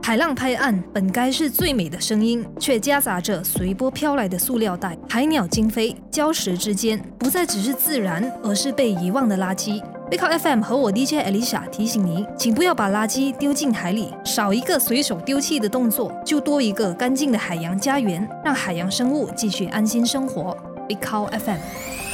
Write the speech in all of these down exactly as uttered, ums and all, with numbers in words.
海浪拍岸本该是最美的声音，却夹杂着随波飘来的塑料袋、海鸟惊飞，礁石之间不再只是自然，而是被遗忘的垃圾。Big Cow F M 和我 D J Alicia 提醒您，请不要把垃圾丢进海里，少一个随手丢弃的动作，就多一个干净的海洋家园，让海洋生物继续安心生活。Big Cow F M。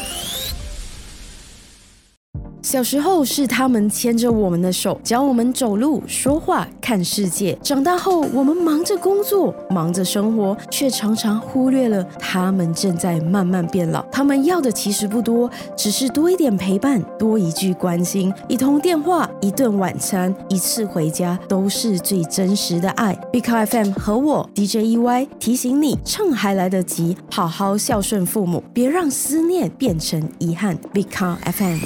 小时候是他们牵着我们的手，教我们走路、说话、看世界。长大后，我们忙着工作，忙着生活，却常常忽略了他们正在慢慢变老。他们要的其实不多，只是多一点陪伴，多一句关心，一通电话，一顿晚餐，一次回家，都是最真实的爱。Big Cow F M 和我 D J E Y 提醒你，趁还来得及，好好孝顺父母，别让思念变成遗憾。Big Cow F M。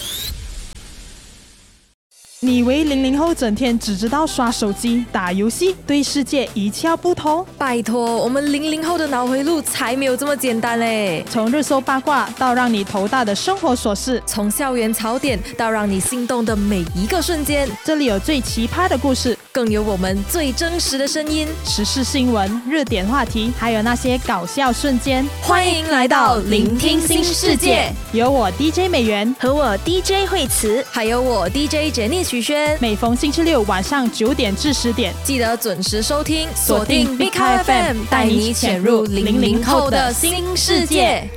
你以为零零后整天只知道刷手机、打游戏，对世界一窍不通？ 拜托，我们零零后的脑回路才没有这么简单嘞！ 从热搜八卦到让你头大的生活琐事， 从校园槽点到让你心动的每一个瞬间， 这里有最奇葩的故事， 更有我们最真实的声音， 时事新闻、热点话题，还有那些搞笑瞬间。 欢迎来到聆听新世界， 有我 D J 美元和我 D J 惠慈，还有我 D J 杰尼徐轩。 每逢星期六晚上九点至十点， 记得准时收听，锁定 Big Cow F M， 带你潜入零零后的新世界。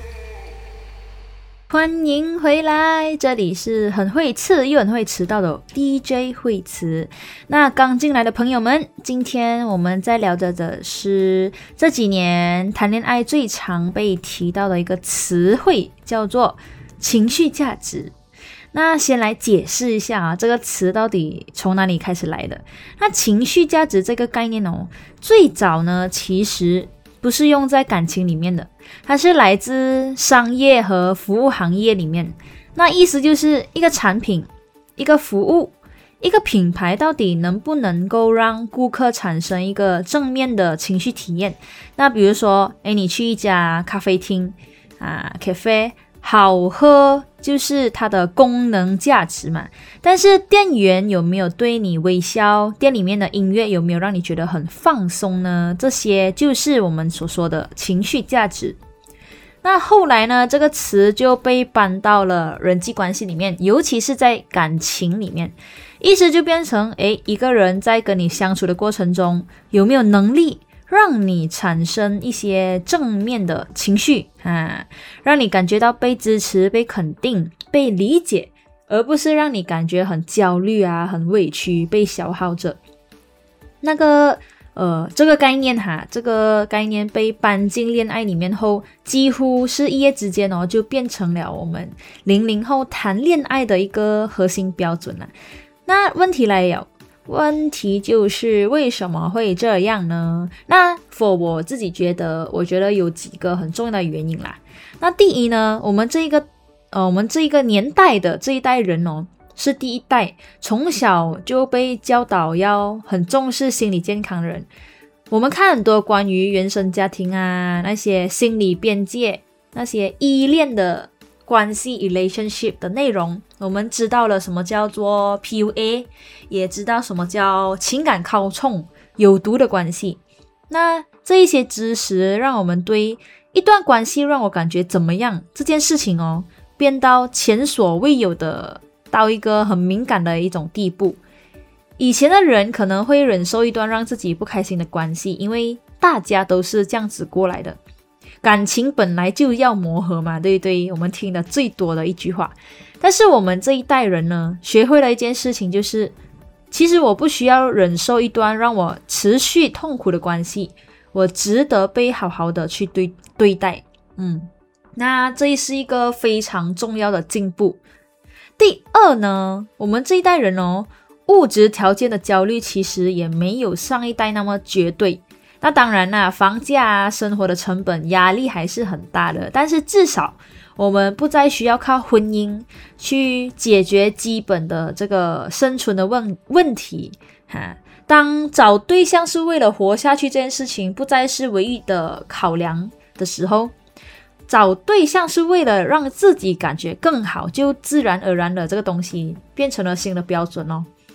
欢迎回来，这里是很会刺又很会迟到的 D J 惠慈。那刚进来的朋友们，今天我们在聊着的是这几年谈恋爱最常被提到的一个词汇，叫做情绪价值。那先来解释一下啊，这个词到底从哪里开始来的？那情绪价值这个概念哦，最早呢其实不是用在感情里面的，它是来自商业和服务行业里面。那意思就是一个产品、一个服务、一个品牌到底能不能够让顾客产生一个正面的情绪体验。那比如说，诶，你去一家咖啡厅啊 cafe， 好喝就是它的功能价值嘛，但是店员有没有对你微笑，店里面的音乐有没有让你觉得很放松呢？这些就是我们所说的情绪价值。那后来呢，这个词就被搬到了人际关系里面，尤其是在感情里面，意思就变成诶，一个人在跟你相处的过程中，有没有能力让你产生一些正面的情绪啊，让你感觉到被支持、被肯定、被理解，而不是让你感觉很焦虑啊、很委屈、被消耗着。那个呃，这个概念哈，这个概念被搬进恋爱里面后，几乎是一夜之间哦，就变成了我们零零后谈恋爱的一个核心标准了。那问题来了。问题就是为什么会这样呢？那 for 我自己觉得，我觉得有几个很重要的原因啦。那第一呢，我们这一个呃，我们这一个年代的这一代人哦，是第一代从小就被教导要很重视心理健康的人。我们看很多关于原生家庭啊，那些心理边界，那些依恋的关系 relationship 的内容，我们知道了什么叫做 P U A， 也知道什么叫情感操纵、有毒的关系。那这一些知识让我们对一段关系让我感觉怎么样这件事情哦，变到前所未有的到一个很敏感的一种地步。以前的人可能会忍受一段让自己不开心的关系，因为大家都是这样子过来的。感情本来就要磨合嘛，对不对？我们听的最多的一句话。但是我们这一代人呢，学会了一件事情，就是其实我不需要忍受一段让我持续痛苦的关系，我值得被好好的去对对待。嗯，那这是一个非常重要的进步。第二呢，我们这一代人哦，物质条件的焦虑其实也没有上一代那么绝对。那当然啦，房价啊，生活的成本压力还是很大的，但是至少我们不再需要靠婚姻去解决基本的这个生存的问问题哈。当找对象是为了活下去这件事情不再是唯一的考量的时候，找对象是为了让自己感觉更好，就自然而然的这个东西变成了新的标准哦。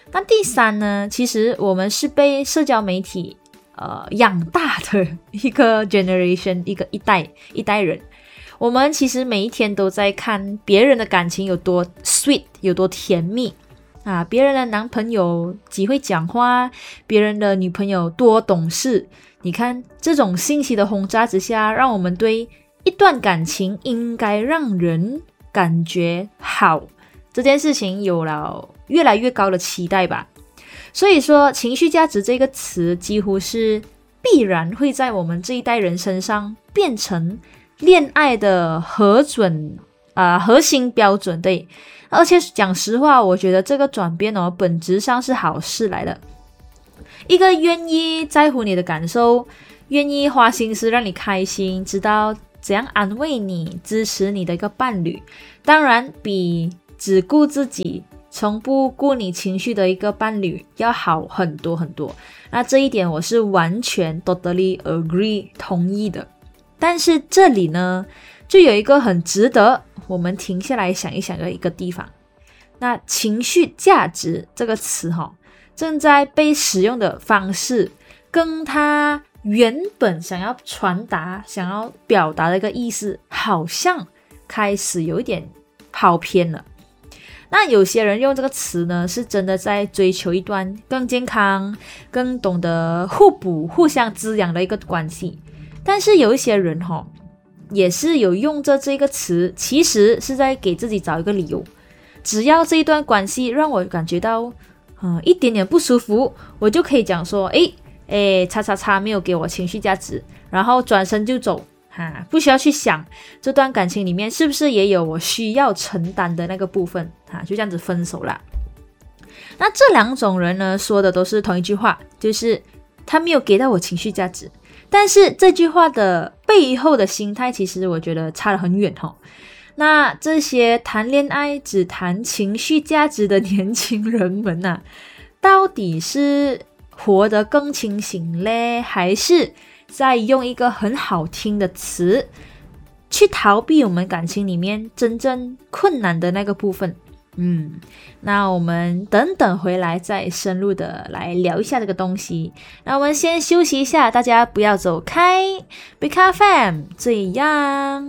那第三呢，其实我们是被社交媒体呃养大的一个 generation， 一个一代一代人。我们其实每一天都在看别人的感情有多 sweet， 有多甜蜜啊，别人的男朋友几会讲话，别人的女朋友多懂事。你看这种信息的轰炸之下，让我们对一段感情应该让人感觉好这件事情有了越来越高的期待吧。所以说情绪价值这个词几乎是必然会在我们这一代人身上变成恋爱的核准啊、呃、核心标准。对，而且讲实话，我觉得这个转变哦，本质上是好事来的。一个愿意在乎你的感受，愿意花心思让你开心，知道怎样安慰你、支持你的一个伴侣，当然比只顾自己从不顾你情绪的一个伴侣要好很多很多。那这一点我是完全 totally agree 同意的。但是这里呢，就有一个很值得我们停下来想一想的一个地方。那情绪价值这个词哈、哦，正在被使用的方式跟它原本想要传达、想要表达的一个意思，好像开始有一点跑偏了。那有些人用这个词呢，是真的在追求一段更健康、更懂得互补、互相滋养的一个关系。但是有一些人齁、哦，也是有用着这个词，其实是在给自己找一个理由。只要这一段关系让我感觉到嗯一点点不舒服，我就可以讲说，诶诶，叉叉叉没有给我情绪价值，然后转身就走。哈，不需要去想这段感情里面是不是也有我需要承担的那个部分，哈，就这样子分手啦。那这两种人呢，说的都是同一句话，就是他没有给到我情绪价值。但是这句话的背后的心态，其实我觉得差得很远齁。那这些谈恋爱只谈情绪价值的年轻人们啊，到底是活得更清醒嘞，还是在用一个很好听的词去逃避我们感情里面真正困难的那个部分？嗯，那我们等等回来再深入的来聊一下这个东西。那我们先休息一下，大家不要走开。Big F M 这样。